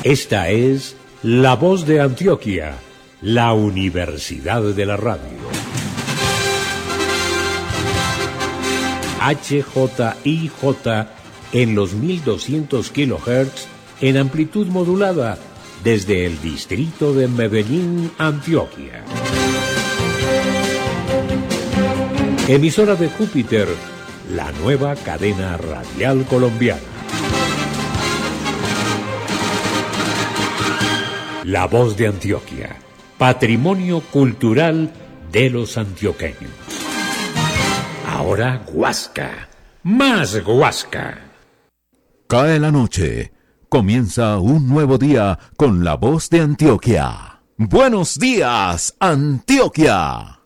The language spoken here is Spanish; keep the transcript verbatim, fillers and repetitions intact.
Esta es La Voz de Antioquia, la Universidad de la Radio. H J I J en los mil doscientos kilohertz en amplitud modulada desde el distrito de Medellín, Antioquia. Emisora de Júpiter, la nueva cadena radial colombiana. La Voz de Antioquia, patrimonio cultural de los antioqueños. Ahora Guasca, más Guasca. Cae la noche, comienza un nuevo día con La Voz de Antioquia. Buenos días, Antioquia.